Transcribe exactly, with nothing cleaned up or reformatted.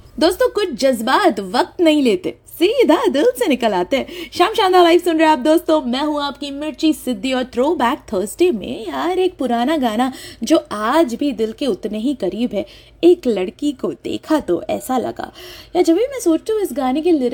दोस्तों कुछ जज्बात वक्त नहीं लेते, सीधा दिल से निकल आते हैं। शाम शानदार लाइव सुन रहे हैं आप दोस्तों, मैं हूं आपकी मिर्ची सिद्धि और थ्रो बैक थर्सडे में यार एक पुराना गाना जो आज भी दिल के उतने ही करीब है। एक लड़की को देखा तो ऐसा लगा, या जब भी मैं सोचती हूँ इस गाने के